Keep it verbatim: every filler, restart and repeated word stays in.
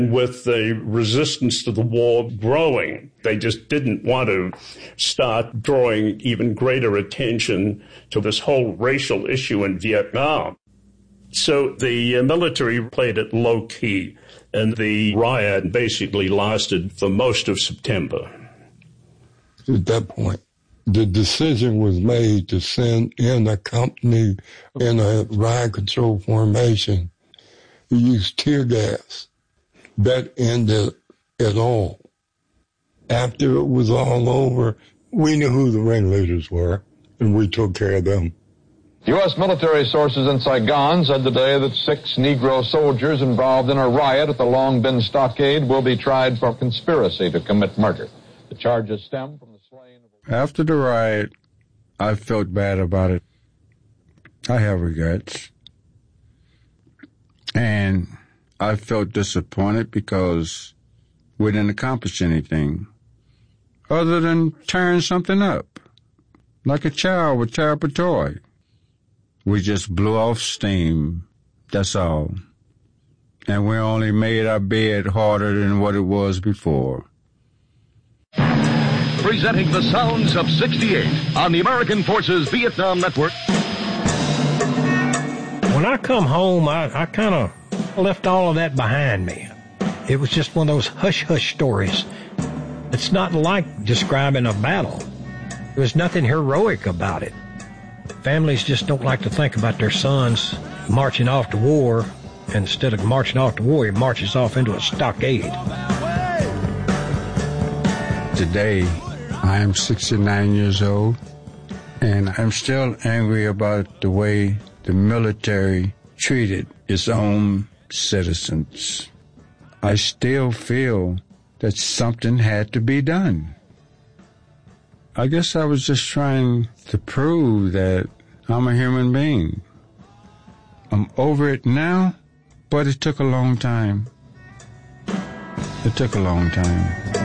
With the resistance to the war growing, they just didn't want to start drawing even greater attention to this whole racial issue in Vietnam. So the uh, military played it low key, and the riot basically lasted for most of September. At that point, the decision was made to send in a company in a riot control formation who used tear gas. That ended it all. After it was all over, we knew who the ringleaders were, and we took care of them. U S military sources in Saigon said today that six Negro soldiers involved in a riot at the Long Binh Stockade will be tried for conspiracy to commit murder. The charges stem from the slaying of... After the riot, I felt bad about it. I have regrets. And I felt disappointed because we didn't accomplish anything other than tearing something up, like a child would tear up a toy. We just blew off steam, that's all. And we only made our bed harder than what it was before. Presenting the sounds of sixty-eight on the American Forces Vietnam Network. When I come home, I, I kind of left all of that behind me. It was just one of those hush-hush stories. It's not like describing a battle. There was nothing heroic about it. Families just don't like to think about their sons marching off to war. Instead of marching off to war, he marches off into a stockade. Today, I am sixty-nine years old, and I'm still angry about the way the military treated its own citizens. I still feel that something had to be done. I guess I was just trying to prove that I'm a human being. I'm over it now, but it took a long time. It took a long time.